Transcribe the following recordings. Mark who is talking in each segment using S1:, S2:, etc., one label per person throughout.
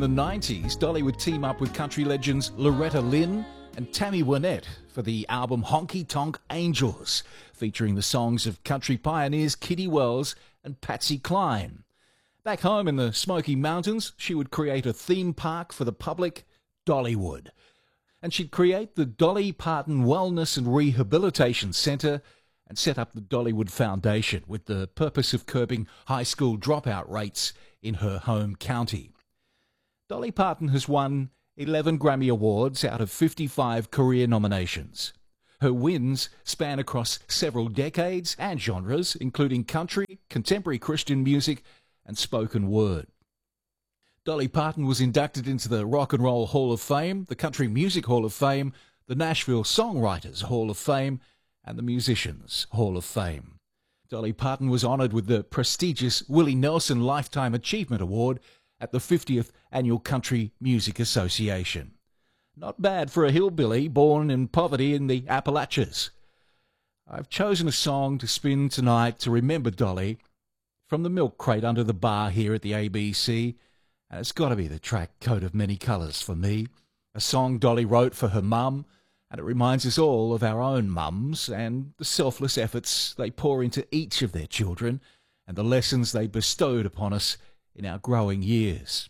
S1: the 90s, Dolly would team up with country legends Loretta Lynn and Tammy Wynette for the album Honky Tonk Angels, featuring the songs of country pioneers Kitty Wells and Patsy Cline. Back home in the Smoky Mountains, she would create a theme park for the public, Dollywood. And she'd create the Dolly Parton Wellness and Rehabilitation Centre and set up the Dollywood Foundation with the purpose of curbing high school dropout rates in her home county. Dolly Parton has won 11 Grammy Awards out of 55 career nominations. Her wins span across several decades and genres, including country, contemporary Christian music, and spoken word. Dolly Parton was inducted into the Rock and Roll Hall of Fame, the Country Music Hall of Fame, the Nashville Songwriters Hall of Fame, and the Musicians Hall of Fame. Dolly Parton was honoured with the prestigious Willie Nelson Lifetime Achievement Award at the 50th Annual Country Music Association. Not bad for a hillbilly born in poverty in the Appalachians. I've chosen a song to spin tonight to remember Dolly from the milk crate under the bar here at the ABC, and it's got to be the track Coat of Many Colours for me, a song Dolly wrote for her mum, and it reminds us all of our own mums and the selfless efforts they pour into each of their children and the lessons they bestowed upon us in our growing years.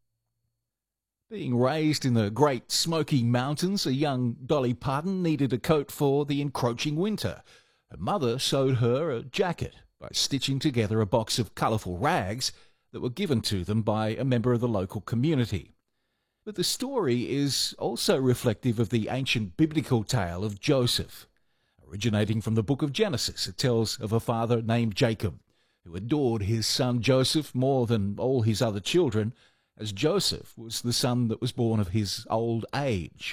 S1: Being raised in the Great Smoky Mountains, a young Dolly Parton needed a coat for the encroaching winter. Her mother sewed her a jacket by stitching together a box of colourful rags that were given to them by a member of the local community. But the story is also reflective of the ancient biblical tale of Joseph. Originating from the book of Genesis, it tells of a father named Jacob, who adored his son Joseph more than all his other children, as Joseph was the son that was born of his old age.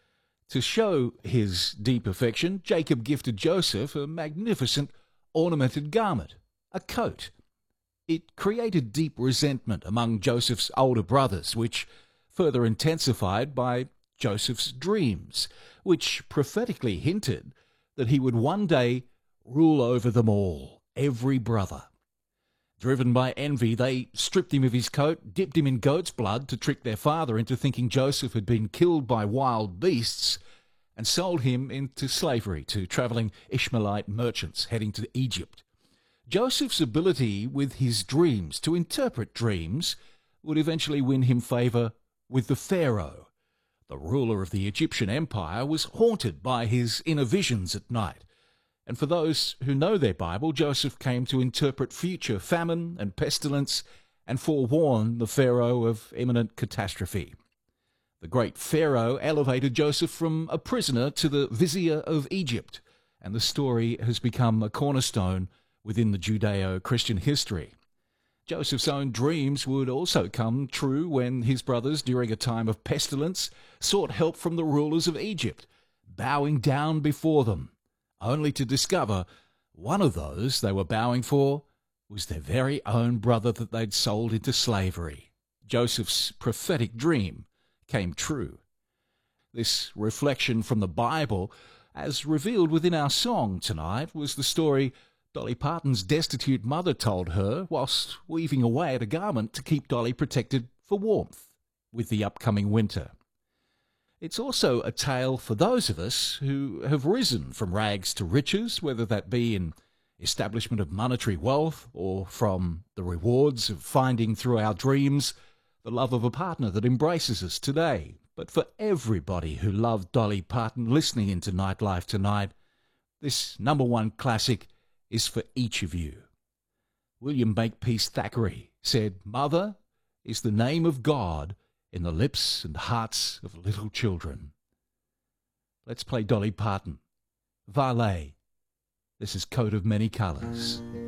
S1: To show his deep affection, Jacob gifted Joseph a magnificent ornamented garment, a coat. It created deep resentment among Joseph's older brothers, which further intensified by Joseph's dreams, which prophetically hinted that he would one day rule over them all, every brother. Driven by envy, they stripped him of his coat, dipped him in goat's blood to trick their father into thinking Joseph had been killed by wild beasts, and sold him into slavery to travelling Ishmaelite merchants heading to Egypt. Joseph's ability with his dreams to interpret dreams would eventually win him favour with the Pharaoh. The ruler of the Egyptian Empire was haunted by his inner visions at night. And for those who know their Bible, Joseph came to interpret future famine and pestilence and forewarn the Pharaoh of imminent catastrophe. The great Pharaoh elevated Joseph from a prisoner to the vizier of Egypt, and the story has become a cornerstone within the Judeo-Christian history. Joseph's own dreams would also come true when his brothers, during a time of pestilence, sought help from the rulers of Egypt, bowing down before them, only to discover one of those they were bowing for was their very own brother that they'd sold into slavery. Joseph's prophetic dream came true. This reflection from the Bible, as revealed within our song tonight, was the story Dolly Parton's destitute mother told her whilst weaving away at a garment to keep Dolly protected for warmth with the upcoming winter. It's also a tale for those of us who have risen from rags to riches, whether that be in establishment of monetary wealth or from the rewards of finding through our dreams the love of a partner that embraces us today. But for everybody who loved Dolly Parton listening into Nightlife tonight, this #1 classic is for each of you. William Makepeace Thackeray said, "Mother is the name of God in the lips and hearts of little children." Let's play Dolly Parton. Valet. This is Coat of Many Colours.